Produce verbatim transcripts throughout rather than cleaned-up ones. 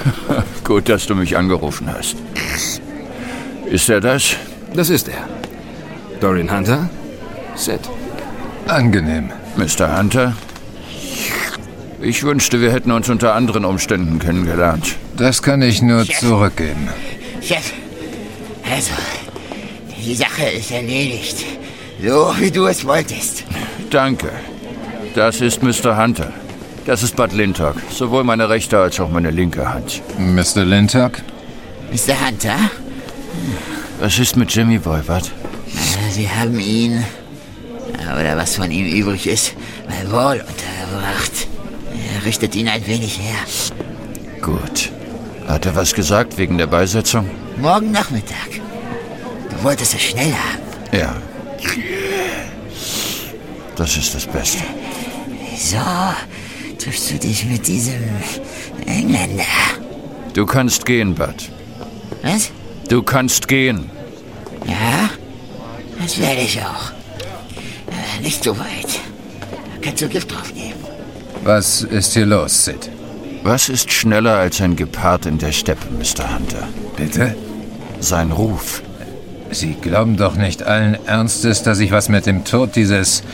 Gut, dass du mich angerufen hast. Ist er das? Das ist er. Dorian Hunter? Sid. Angenehm. Mister Hunter? Ich wünschte, wir hätten uns unter anderen Umständen kennengelernt. Das kann ich nur Chef. zurückgeben. Chef, also, die Sache ist erledigt. So, wie du es wolltest. Danke. Das ist Mister Hunter. Das ist Bud Lintock. Sowohl meine rechte als auch meine linke Hand. Mister Lintock? Mister Hunter? Was ist mit Jimmy Boy, Bud? Sie haben ihn, oder was von ihm übrig ist, bei Wall untergebracht. Er richtet ihn ein wenig her. Gut. Hat er was gesagt wegen der Beisetzung? Morgen Nachmittag. Du wolltest es schnell haben. Ja. Das ist das Beste. Wieso triffst du dich mit diesem Engländer? Du kannst gehen, Bud. Was? Du kannst gehen. Ja, das werde ich auch. Aber nicht so weit. Da kannst du Gift drauf geben. Was ist hier los, Sid? Was ist schneller als ein Gepard in der Steppe, Mister Hunter? Bitte? Sein Ruf. Sie glauben doch nicht allen Ernstes, dass ich was mit dem Tod dieses...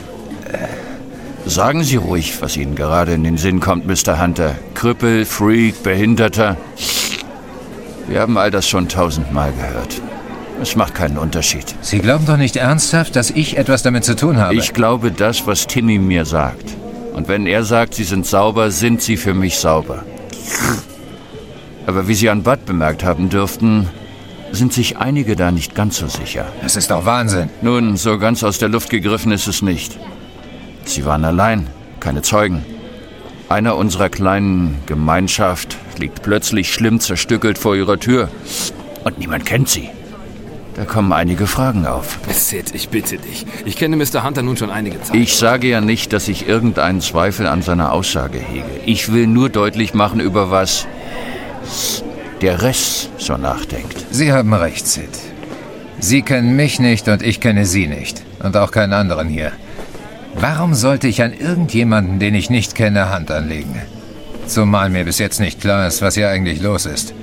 Sagen Sie ruhig, was Ihnen gerade in den Sinn kommt, Mister Hunter. Krüppel, Freak, Behinderter. Wir haben all das schon tausendmal gehört. Es macht keinen Unterschied. Sie glauben doch nicht ernsthaft, dass ich etwas damit zu tun habe? Ich glaube das, was Timmy mir sagt. Und wenn er sagt, Sie sind sauber, sind Sie für mich sauber. Aber wie Sie an Bud bemerkt haben dürften, sind sich einige da nicht ganz so sicher. Das ist doch Wahnsinn. Nun, so ganz aus der Luft gegriffen ist es nicht. Sie waren allein, keine Zeugen. Einer unserer kleinen Gemeinschaft liegt plötzlich schlimm zerstückelt vor ihrer Tür. Und niemand kennt sie. Da kommen einige Fragen auf. Sid, ich bitte dich. Ich kenne Mister Hunter nun schon einige Zeit. Ich sage ja nicht, dass ich irgendeinen Zweifel an seiner Aussage hege. Ich will nur deutlich machen, über was der Rest so nachdenkt. Sie haben recht, Sid. Sie kennen mich nicht und ich kenne Sie nicht. Und auch keinen anderen hier. Warum sollte ich an irgendjemanden, den ich nicht kenne, Hand anlegen? Zumal mir bis jetzt nicht klar ist, was hier eigentlich los ist.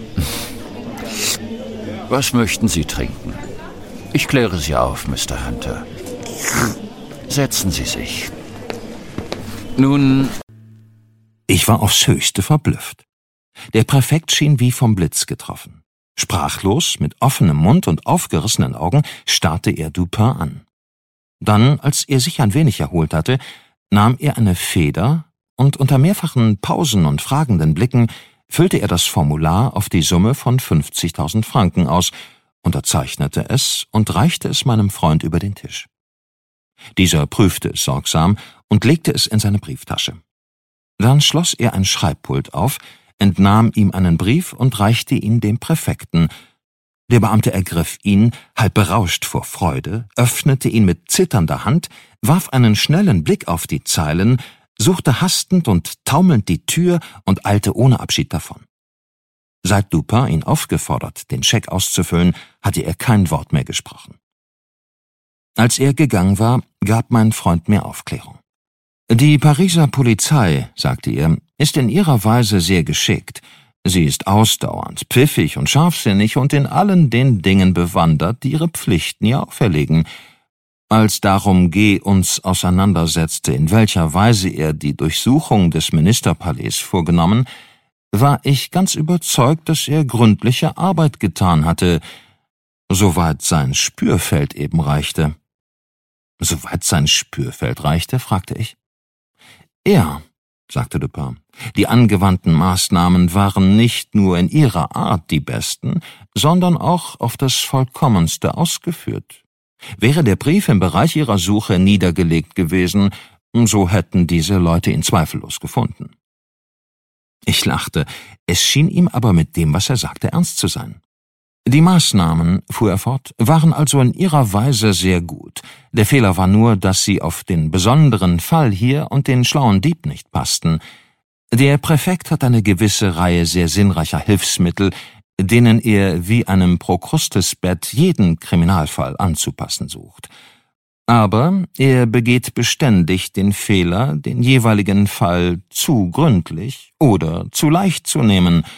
Was möchten Sie trinken? Ich kläre Sie auf, Mister Hunter. Setzen Sie sich. Nun... Ich war aufs Höchste verblüfft. Der Präfekt schien wie vom Blitz getroffen. Sprachlos, mit offenem Mund und aufgerissenen Augen, starrte er Dupin an. Dann, als er sich ein wenig erholt hatte, nahm er eine Feder und unter mehrfachen Pausen und fragenden Blicken füllte er das Formular auf die Summe von fünfzigtausend Franken aus, unterzeichnete es und reichte es meinem Freund über den Tisch. Dieser prüfte es sorgsam und legte es in seine Brieftasche. Dann schloss er ein Schreibpult auf, entnahm ihm einen Brief und reichte ihn dem Präfekten. Der Beamte ergriff ihn, halb berauscht vor Freude, öffnete ihn mit zitternder Hand, warf einen schnellen Blick auf die Zeilen, suchte hastend und taumelnd die Tür und eilte ohne Abschied davon. Seit Dupin ihn aufgefordert, den Scheck auszufüllen, hatte er kein Wort mehr gesprochen. Als er gegangen war, gab mein Freund mir Aufklärung. »Die Pariser Polizei«, sagte er, »ist in ihrer Weise sehr geschickt. Sie ist ausdauernd, pfiffig und scharfsinnig und in allen den Dingen bewandert, die ihre Pflichten ihr auferlegen. Als darum G. uns auseinandersetzte, in welcher Weise er die Durchsuchung des Ministerpalais vorgenommen, war ich ganz überzeugt, dass er gründliche Arbeit getan hatte, soweit sein Spürfeld eben reichte.« »Soweit sein Spürfeld reichte?« fragte ich. »Ja«, sagte Dupin, »die angewandten Maßnahmen waren nicht nur in ihrer Art die besten, sondern auch auf das Vollkommenste ausgeführt. Wäre der Brief im Bereich ihrer Suche niedergelegt gewesen, so hätten diese Leute ihn zweifellos gefunden.« Ich lachte, es schien ihm aber mit dem, was er sagte, ernst zu sein. »Die Maßnahmen«, fuhr er fort, »waren also in ihrer Weise sehr gut. Der Fehler war nur, dass sie auf den besonderen Fall hier und den schlauen Dieb nicht passten. Der Präfekt hat eine gewisse Reihe sehr sinnreicher Hilfsmittel, denen er wie einem Prokrustes-Bett jeden Kriminalfall anzupassen sucht. Aber er begeht beständig den Fehler, den jeweiligen Fall zu gründlich oder zu leicht zu nehmen,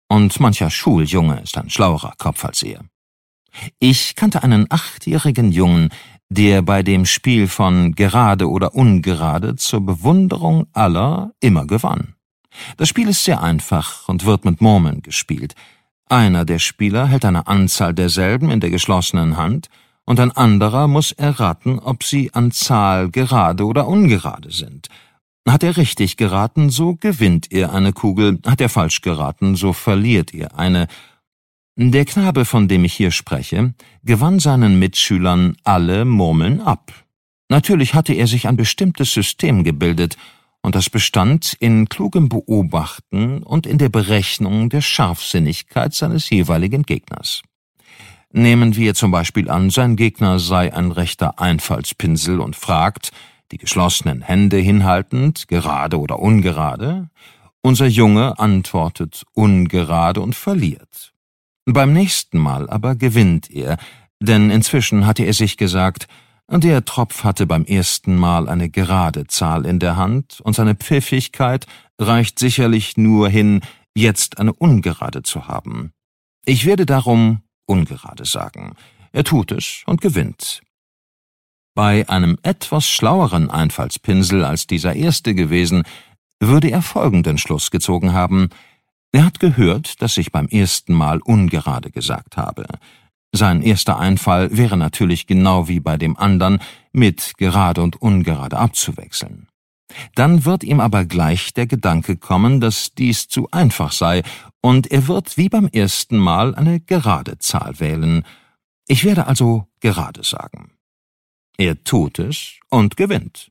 Und mancher Schuljunge ist ein schlauerer Kopf als er. Ich kannte einen achtjährigen Jungen, der bei dem Spiel von gerade oder ungerade zur Bewunderung aller immer gewann. Das Spiel ist sehr einfach und wird mit Murmeln gespielt. Einer der Spieler hält eine Anzahl derselben in der geschlossenen Hand, und ein anderer muss erraten, ob sie an Zahl gerade oder ungerade sind. Hat er richtig geraten, so gewinnt er eine Kugel, hat er falsch geraten, so verliert er eine. Der Knabe, von dem ich hier spreche, gewann seinen Mitschülern alle Murmeln ab. Natürlich hatte er sich ein bestimmtes System gebildet, und das bestand in klugem Beobachten und in der Berechnung der Scharfsinnigkeit seines jeweiligen Gegners. Nehmen wir zum Beispiel an, sein Gegner sei ein rechter Einfallspinsel und fragt, die geschlossenen Hände hinhaltend, gerade oder ungerade. Unser Junge antwortet ungerade und verliert. Beim nächsten Mal aber gewinnt er, denn inzwischen hatte er sich gesagt, der Tropf hatte beim ersten Mal eine gerade Zahl in der Hand und seine Pfiffigkeit reicht sicherlich nur hin, jetzt eine ungerade zu haben. Ich werde darum ungerade sagen. Er tut es und gewinnt. Bei einem etwas schlaueren Einfallspinsel als dieser erste gewesen, würde er folgenden Schluss gezogen haben. Er hat gehört, dass ich beim ersten Mal ungerade gesagt habe. Sein erster Einfall wäre natürlich genau wie bei dem anderen mit gerade und ungerade abzuwechseln. Dann wird ihm aber gleich der Gedanke kommen, dass dies zu einfach sei, und er wird wie beim ersten Mal eine gerade Zahl wählen. Ich werde also gerade sagen. Er tut es und gewinnt.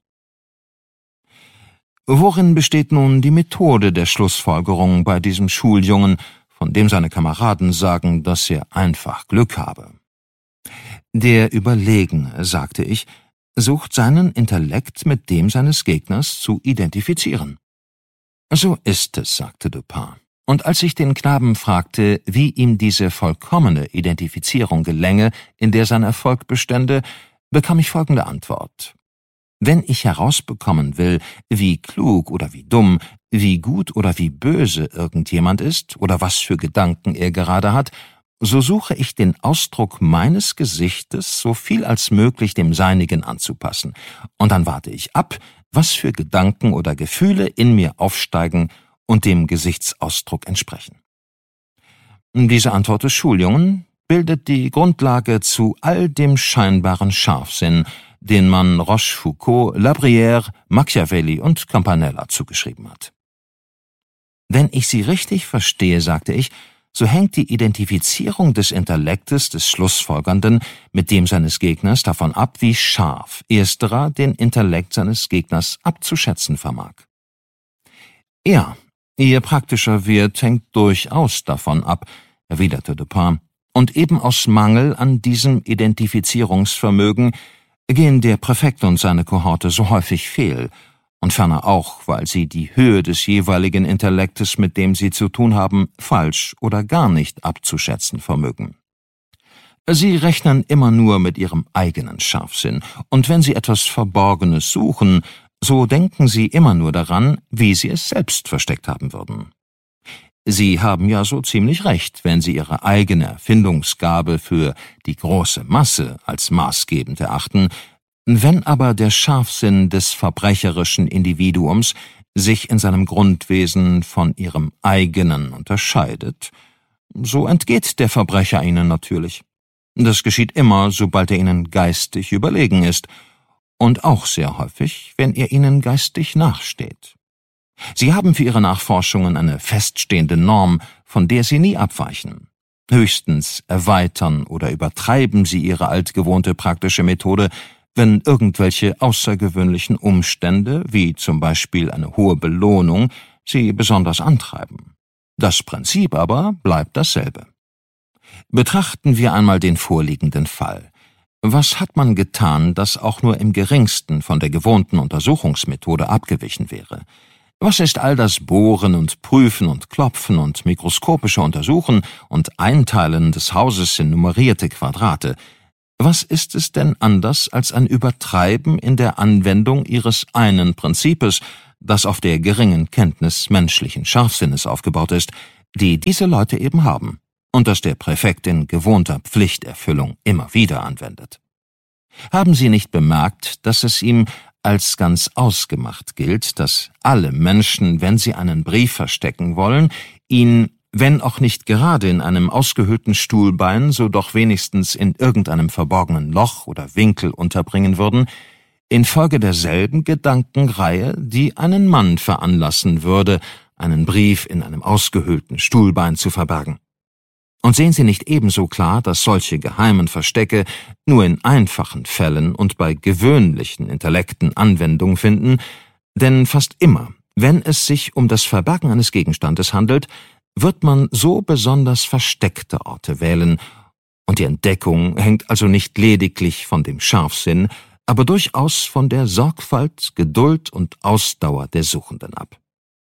Worin besteht nun die Methode der Schlussfolgerung bei diesem Schuljungen, von dem seine Kameraden sagen, dass er einfach Glück habe? Der Überlegene, sagte ich, sucht seinen Intellekt mit dem seines Gegners zu identifizieren. So ist es, sagte Dupin. Und als ich den Knaben fragte, wie ihm diese vollkommene Identifizierung gelänge, in der sein Erfolg bestände, bekam ich folgende Antwort. Wenn ich herausbekommen will, wie klug oder wie dumm, wie gut oder wie böse irgendjemand ist oder was für Gedanken er gerade hat, so suche ich den Ausdruck meines Gesichtes so viel als möglich dem seinigen anzupassen, und dann warte ich ab, was für Gedanken oder Gefühle in mir aufsteigen und dem Gesichtsausdruck entsprechen. Diese Antwort des Schuljungen bildet die Grundlage zu all dem scheinbaren Scharfsinn, den man Rochefoucauld, La Bruyère, Machiavelli und Campanella zugeschrieben hat. Wenn ich Sie richtig verstehe, sagte ich, so hängt die Identifizierung des Intellektes des Schlussfolgernden mit dem seines Gegners davon ab, wie scharf ersterer den Intellekt seines Gegners abzuschätzen vermag. Ja, Ihr praktischer Wert hängt durchaus davon ab, erwiderte Dupin, und eben aus Mangel an diesem Identifizierungsvermögen gehen der Präfekt und seine Kohorte so häufig fehl, und ferner auch, weil sie die Höhe des jeweiligen Intellektes, mit dem sie zu tun haben, falsch oder gar nicht abzuschätzen vermögen. Sie rechnen immer nur mit ihrem eigenen Scharfsinn, und wenn sie etwas Verborgenes suchen, so denken sie immer nur daran, wie sie es selbst versteckt haben würden. Sie haben ja so ziemlich recht, wenn sie ihre eigene Erfindungsgabe für die große Masse als maßgebend erachten. Wenn aber der Scharfsinn des verbrecherischen Individuums sich in seinem Grundwesen von ihrem eigenen unterscheidet, so entgeht der Verbrecher ihnen natürlich. Das geschieht immer, sobald er ihnen geistig überlegen ist, und auch sehr häufig, wenn er ihnen geistig nachsteht. Sie haben für ihre Nachforschungen eine feststehende Norm, von der sie nie abweichen. Höchstens erweitern oder übertreiben sie ihre altgewohnte praktische Methode, wenn irgendwelche außergewöhnlichen Umstände, wie zum Beispiel eine hohe Belohnung, sie besonders antreiben. Das Prinzip aber bleibt dasselbe. Betrachten wir einmal den vorliegenden Fall. Was hat man getan, das auch nur im geringsten von der gewohnten Untersuchungsmethode abgewichen wäre? Was ist all das Bohren und Prüfen und Klopfen und mikroskopische Untersuchen und Einteilen des Hauses in nummerierte Quadrate? Was ist es denn anders als ein Übertreiben in der Anwendung ihres einen Prinzips, das auf der geringen Kenntnis menschlichen Scharfsinnes aufgebaut ist, die diese Leute eben haben und das der Präfekt in gewohnter Pflichterfüllung immer wieder anwendet. Haben Sie nicht bemerkt, dass es ihm als ganz ausgemacht gilt, dass alle Menschen, wenn sie einen Brief verstecken wollen, ihn, wenn auch nicht gerade in einem ausgehöhlten Stuhlbein, so doch wenigstens in irgendeinem verborgenen Loch oder Winkel unterbringen würden, infolge derselben Gedankenreihe, die einen Mann veranlassen würde, einen Brief in einem ausgehöhlten Stuhlbein zu verbergen. Und sehen Sie nicht ebenso klar, dass solche geheimen Verstecke nur in einfachen Fällen und bei gewöhnlichen Intellekten Anwendung finden, denn fast immer, wenn es sich um das Verbergen eines Gegenstandes handelt, wird man so besonders versteckte Orte wählen, und die Entdeckung hängt also nicht lediglich von dem Scharfsinn, aber durchaus von der Sorgfalt, Geduld und Ausdauer der Suchenden ab.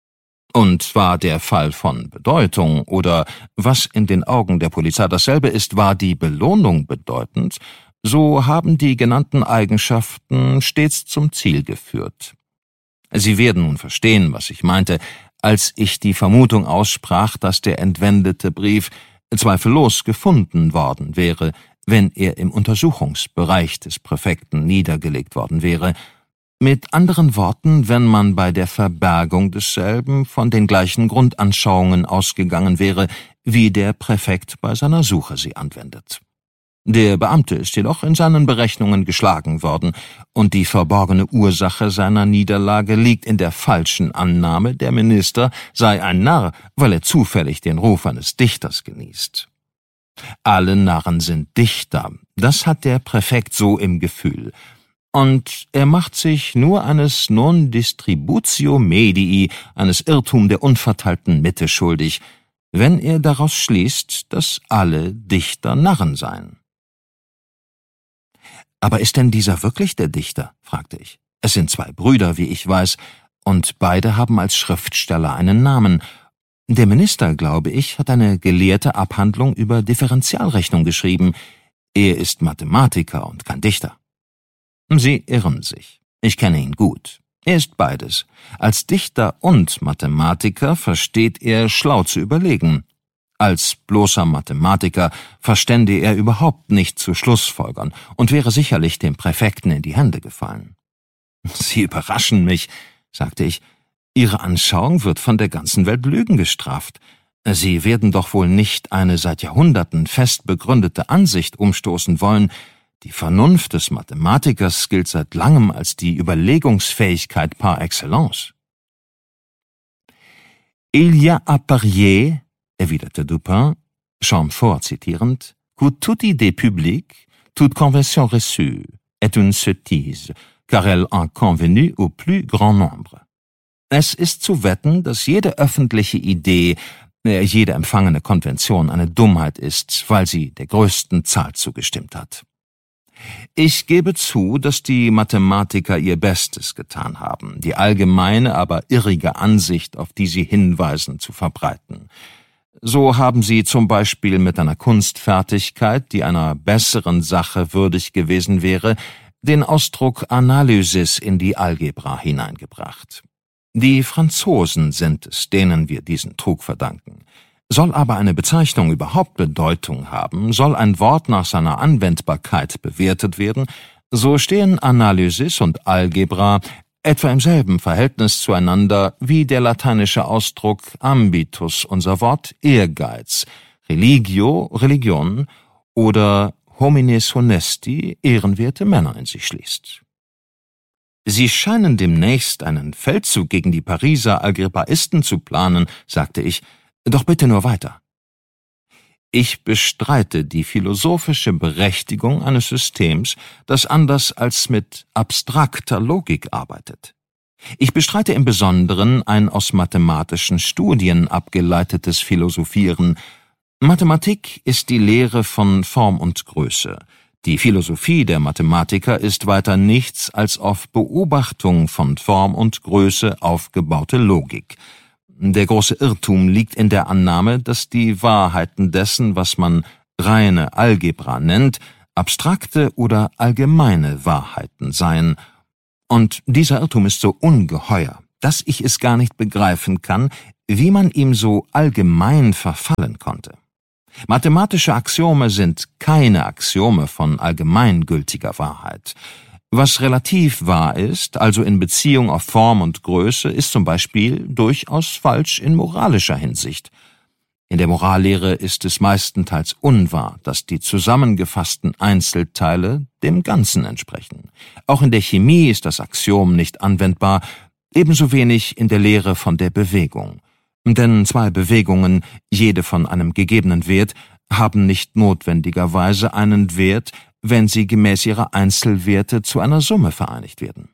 Und war der Fall von Bedeutung oder, was in den Augen der Polizei dasselbe ist, war die Belohnung bedeutend, so haben die genannten Eigenschaften stets zum Ziel geführt. Sie werden nun verstehen, was ich meinte, als ich die Vermutung aussprach, dass der entwendete Brief zweifellos gefunden worden wäre, wenn er im Untersuchungsbereich des Präfekten niedergelegt worden wäre. Mit anderen Worten, wenn man bei der Verbergung desselben von den gleichen Grundanschauungen ausgegangen wäre, wie der Präfekt bei seiner Suche sie anwendet. Der Beamte ist jedoch in seinen Berechnungen geschlagen worden, und die verborgene Ursache seiner Niederlage liegt in der falschen Annahme, der Minister sei ein Narr, weil er zufällig den Ruf eines Dichters genießt. Alle Narren sind Dichter, das hat der Präfekt so im Gefühl, und er macht sich nur eines non distributio medii, eines Irrtum der unverteilten Mitte schuldig, wenn er daraus schließt, dass alle Dichter Narren seien. »Aber ist denn dieser wirklich der Dichter?« fragte ich. »Es sind zwei Brüder, wie ich weiß, und beide haben als Schriftsteller einen Namen. Der Minister, glaube ich, hat eine gelehrte Abhandlung über Differentialrechnung geschrieben. Er ist Mathematiker und kein Dichter.« »Sie irren sich. Ich kenne ihn gut. Er ist beides. Als Dichter und Mathematiker versteht er, schlau zu überlegen. Als bloßer Mathematiker verstände er überhaupt nicht zu schlussfolgern und wäre sicherlich dem Präfekten in die Hände gefallen.« »Sie überraschen mich«, sagte ich. »Ihre Anschauung wird von der ganzen Welt Lügen gestraft. Sie werden doch wohl nicht eine seit Jahrhunderten fest begründete Ansicht umstoßen wollen. Die Vernunft des Mathematikers gilt seit langem als die Überlegungsfähigkeit par excellence.« »Il y a à parier«, erwiderte Dupin, Chamfort zitierend, «que toute idée publique, toute convention reçue, est une sottise, car elle en convenue au plus grand nombre.« Es ist zu wetten, dass jede öffentliche Idee, äh, jede empfangene Konvention eine Dummheit ist, weil sie der größten Zahl zugestimmt hat. Ich gebe zu, dass die Mathematiker ihr Bestes getan haben, die allgemeine, aber irrige Ansicht, auf die sie hinweisen, zu verbreiten. So haben sie zum Beispiel mit einer Kunstfertigkeit, die einer besseren Sache würdig gewesen wäre, den Ausdruck Analysis in die Algebra hineingebracht. Die Franzosen sind es, denen wir diesen Trug verdanken. Soll aber eine Bezeichnung überhaupt Bedeutung haben, soll ein Wort nach seiner Anwendbarkeit bewertet werden, so stehen Analysis und Algebra etwa im selben Verhältnis zueinander wie der lateinische Ausdruck ambitus, unser Wort Ehrgeiz, religio, Religion oder homines honesti, ehrenwerte Männer in sich schließt. »Sie scheinen demnächst einen Feldzug gegen die Pariser Algebraisten zu planen«, sagte ich, »doch bitte nur weiter.« Ich bestreite die philosophische Berechtigung eines Systems, das anders als mit abstrakter Logik arbeitet. Ich bestreite im Besonderen ein aus mathematischen Studien abgeleitetes Philosophieren. Mathematik ist die Lehre von Form und Größe. Die Philosophie der Mathematiker ist weiter nichts als auf Beobachtung von Form und Größe aufgebaute Logik. Der große Irrtum liegt in der Annahme, dass die Wahrheiten dessen, was man reine Algebra nennt, abstrakte oder allgemeine Wahrheiten seien. Und dieser Irrtum ist so ungeheuer, dass ich es gar nicht begreifen kann, wie man ihm so allgemein verfallen konnte. Mathematische Axiome sind keine Axiome von allgemeingültiger Wahrheit. Was relativ wahr ist, also in Beziehung auf Form und Größe, ist zum Beispiel durchaus falsch in moralischer Hinsicht. In der Morallehre ist es meistenteils unwahr, dass die zusammengefassten Einzelteile dem Ganzen entsprechen. Auch in der Chemie ist das Axiom nicht anwendbar, ebenso wenig in der Lehre von der Bewegung. Denn zwei Bewegungen, jede von einem gegebenen Wert, haben nicht notwendigerweise einen Wert, wenn sie gemäß ihrer Einzelwerte zu einer Summe vereinigt werden.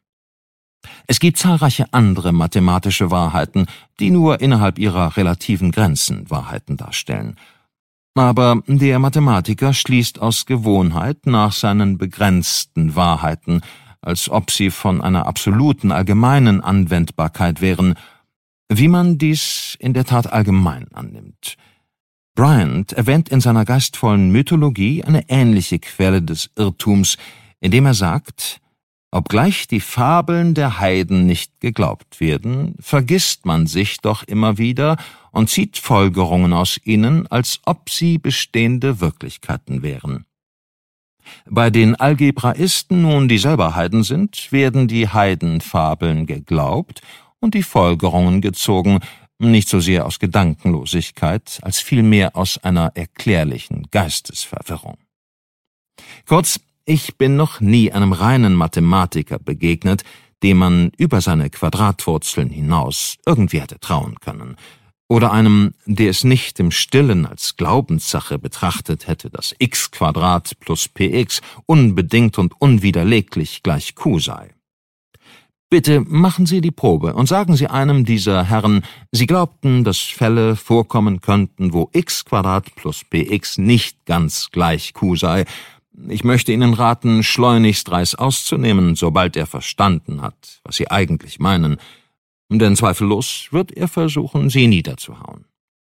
Es gibt zahlreiche andere mathematische Wahrheiten, die nur innerhalb ihrer relativen Grenzen Wahrheiten darstellen. Aber der Mathematiker schließt aus Gewohnheit nach seinen begrenzten Wahrheiten, als ob sie von einer absoluten allgemeinen Anwendbarkeit wären, wie man dies in der Tat allgemein annimmt. Bryant erwähnt in seiner geistvollen Mythologie eine ähnliche Quelle des Irrtums, indem er sagt: Obgleich die Fabeln der Heiden nicht geglaubt werden, vergisst man sich doch immer wieder und zieht Folgerungen aus ihnen, als ob sie bestehende Wirklichkeiten wären. Bei den Algebraisten nun, die selber Heiden sind, werden die Heidenfabeln geglaubt und die Folgerungen gezogen, nicht so sehr aus Gedankenlosigkeit, als vielmehr aus einer erklärlichen Geistesverwirrung. Kurz, ich bin noch nie einem reinen Mathematiker begegnet, dem man über seine Quadratwurzeln hinaus irgendwie hätte trauen können, oder einem, der es nicht im Stillen als Glaubenssache betrachtet hätte, dass x Quadrat plus px unbedingt und unwiderleglich gleich q sei. Bitte machen Sie die Probe und sagen Sie einem dieser Herren, Sie glaubten, dass Fälle vorkommen könnten, wo x Quadrat plus px nicht ganz gleich q sei. Ich möchte Ihnen raten, schleunigst Reis auszunehmen, sobald er verstanden hat, was Sie eigentlich meinen, denn zweifellos wird er versuchen, Sie niederzuhauen.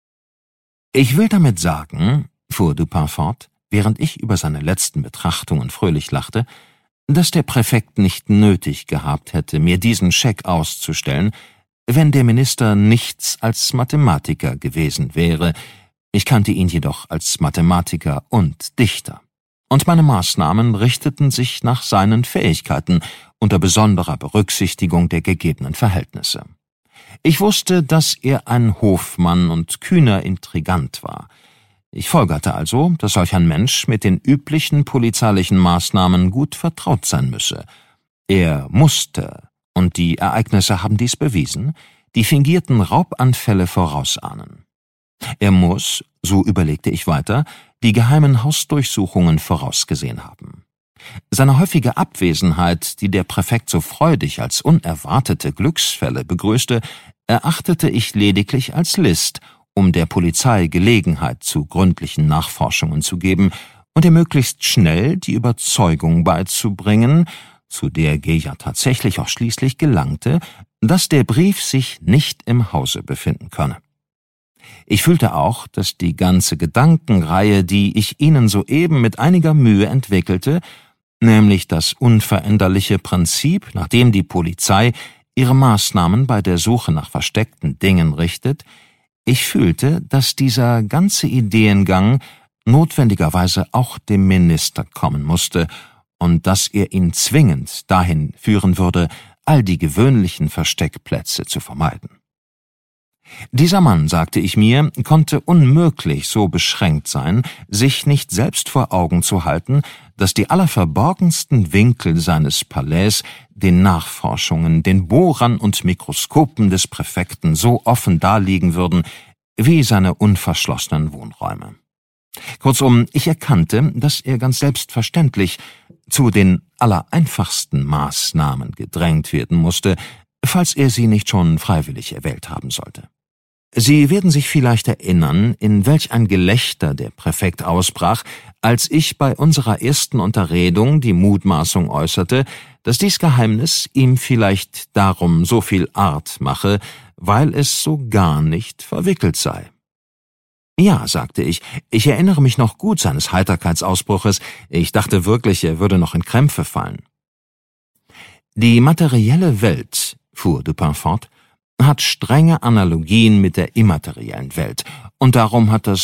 Ich will damit sagen, fuhr Dupin fort, während ich über seine letzten Betrachtungen fröhlich lachte, dass der Präfekt nicht nötig gehabt hätte, mir diesen Scheck auszustellen, wenn der Minister nichts als Mathematiker gewesen wäre. Ich kannte ihn jedoch als Mathematiker und Dichter. Und meine Maßnahmen richteten sich nach seinen Fähigkeiten unter besonderer Berücksichtigung der gegebenen Verhältnisse. Ich wusste, dass er ein Hofmann und kühner Intrigant war. Ich folgerte also, dass solch ein Mensch mit den üblichen polizeilichen Maßnahmen gut vertraut sein müsse. Er musste, und die Ereignisse haben dies bewiesen, die fingierten Raubanfälle vorausahnen. Er muss, so überlegte ich weiter, die geheimen Hausdurchsuchungen vorausgesehen haben. Seine häufige Abwesenheit, die der Präfekt so freudig als unerwartete Glücksfälle begrüßte, erachtete ich lediglich als List, um der Polizei Gelegenheit zu gründlichen Nachforschungen zu geben und ihr möglichst schnell die Überzeugung beizubringen, zu der G ja tatsächlich auch schließlich gelangte, dass der Brief sich nicht im Hause befinden könne. Ich fühlte auch, dass die ganze Gedankenreihe, die ich Ihnen soeben mit einiger Mühe entwickelte, nämlich das unveränderliche Prinzip, nach dem die Polizei ihre Maßnahmen bei der Suche nach versteckten Dingen richtet, ich fühlte, dass dieser ganze Ideengang notwendigerweise auch dem Minister kommen musste und dass er ihn zwingend dahin führen würde, all die gewöhnlichen Versteckplätze zu vermeiden. Dieser Mann, sagte ich mir, konnte unmöglich so beschränkt sein, sich nicht selbst vor Augen zu halten, dass die allerverborgensten Winkel seines Palais den Nachforschungen, den Bohrern und Mikroskopen des Präfekten so offen darliegen würden, wie seine unverschlossenen Wohnräume. Kurzum, ich erkannte, dass er ganz selbstverständlich zu den allereinfachsten Maßnahmen gedrängt werden musste, falls er sie nicht schon freiwillig erwählt haben sollte. Sie werden sich vielleicht erinnern, in welch ein Gelächter der Präfekt ausbrach, als ich bei unserer ersten Unterredung die Mutmaßung äußerte, dass dies Geheimnis ihm vielleicht darum so viel Art mache, weil es so gar nicht verwickelt sei. Ja, sagte ich, ich erinnere mich noch gut seines Heiterkeitsausbruches, ich dachte wirklich, er würde noch in Krämpfe fallen. Die materielle Welt, fuhr Dupin fort, hat strenge Analogien mit der immateriellen Welt, und darum hat das